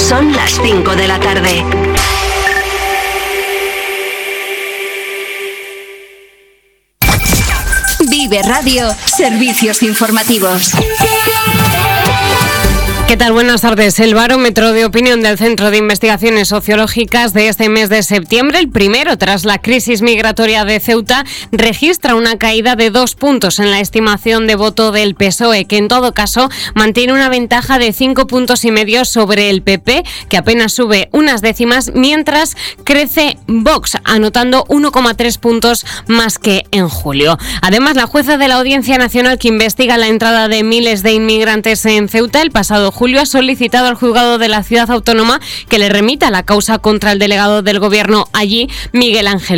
Son las 5 de la tarde. Vive Radio, servicios informativos. ¿Qué tal? Buenas tardes. El barómetro de opinión del Centro de Investigaciones Sociológicas de este mes de septiembre, el primero tras la crisis migratoria de Ceuta, registra una caída de 2 puntos en la estimación de voto del PSOE, que en todo caso mantiene una ventaja de 5,5 puntos sobre el PP, que apenas sube unas décimas, mientras crece Vox, anotando 1,3 puntos más que en julio. Además, la jueza de la Audiencia Nacional que investiga la entrada de miles de inmigrantes en Ceuta el pasado julio ha solicitado al juzgado de la ciudad autónoma que le remita la causa contra el delegado del gobierno allí, Miguel Ángel